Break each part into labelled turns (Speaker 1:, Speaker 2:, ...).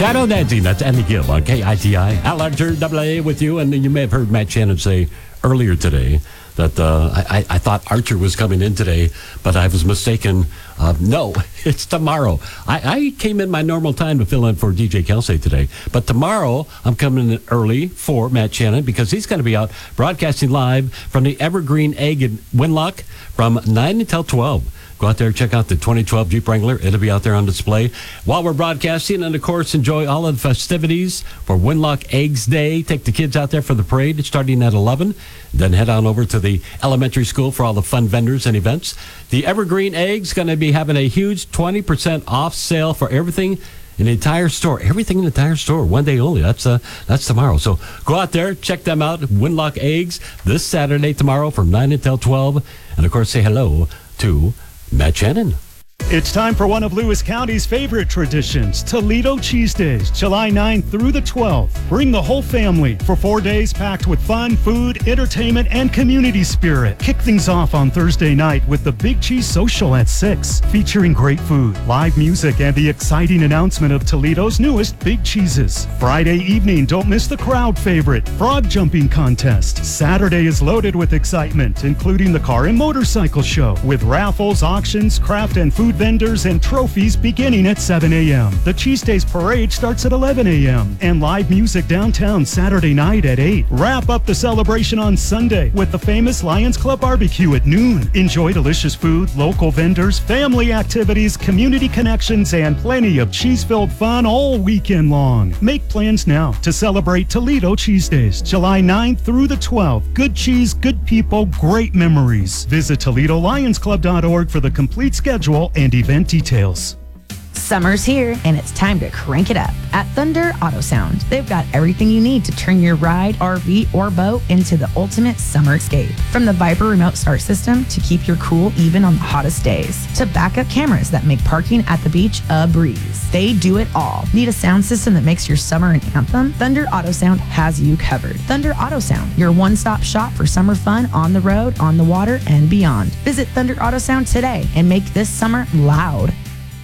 Speaker 1: Shadow Dancing, that's Andy Gibb on KITI. Al Archer, AA with you. And you may have heard Matt Shannon say earlier today that I thought Archer was coming in today, but I was mistaken. No, it's tomorrow. I came in my normal time to fill in for DJ Kelsey today, but tomorrow I'm coming in early for Matt Shannon because he's going to be out broadcasting live from the Evergreen Egg in Winlock from 9 until 12. Go out there, check out the 2012 Jeep Wrangler. It'll be out there on display while we're broadcasting. And, of course, enjoy all of the festivities for Winlock Eggs Day. Take the kids out there for the parade. It's starting at 11. Then head on over to the elementary school for all the fun vendors and events. The Evergreen Eggs going to be having a huge 20% off sale for everything in the entire store. Everything in the entire store. One day only. That's tomorrow. So go out there, check them out. Winlock Eggs this Saturday, tomorrow from 9 until 12. And, of course, say hello to Matt Shannon.
Speaker 2: It's time for one of Lewis County's favorite traditions, Toledo Cheese Days, July 9th through the 12th. Bring the whole family for 4 days packed with fun, food, entertainment, and community spirit. Kick things off on Thursday night with the Big Cheese Social at 6, featuring great food, live music, and the exciting announcement of Toledo's newest Big Cheeses. Friday evening, don't miss the crowd favorite, Frog Jumping Contest. Saturday is loaded with excitement, including the Car and Motorcycle Show, with raffles, auctions, craft and food vendors, and trophies beginning at 7 a.m. The Cheese Days Parade starts at 11 a.m. and live music downtown Saturday night at 8. Wrap up the celebration on Sunday with the famous Lions Club Barbecue at noon. Enjoy delicious food, local vendors, family activities, community connections, and plenty of cheese-filled fun all weekend long. Make plans now to celebrate Toledo Cheese Days, July 9th through the 12th. Good cheese, good people, great memories. Visit ToledoLionsClub.org for the complete schedule and event details.
Speaker 3: Summer's here, and it's time to crank it up. At Thunder Auto Sound, they've got everything you need to turn your ride, RV, or boat into the ultimate summer escape. From the Viper remote start system to keep your cool even on the hottest days, to backup cameras that make parking at the beach a breeze. They do it all. Need a sound system that makes your summer an anthem? Thunder Auto Sound has you covered. Thunder Auto Sound, your one-stop shop for summer fun on the road, on the water, and beyond. Visit Thunder Auto Sound today and make this summer loud.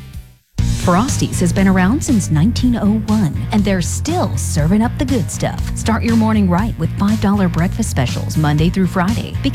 Speaker 4: Frosty's has been around since 1901, and they're still serving up the good stuff. Start your morning right with $5 breakfast specials Monday through Friday.